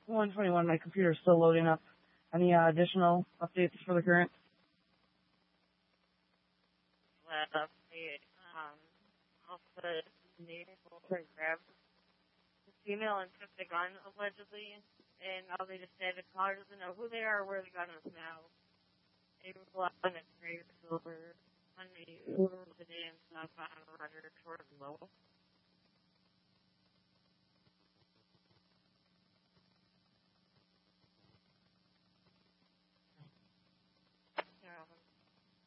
121. My computer's still loading up. Any additional updates for the current? Update. Also, Navy military grabbed the female and took the gun, allegedly, and now they just say the caller doesn't know who they are or where the gun is now. They were left in a grave silver on the today and southbound Roger towards Lowell.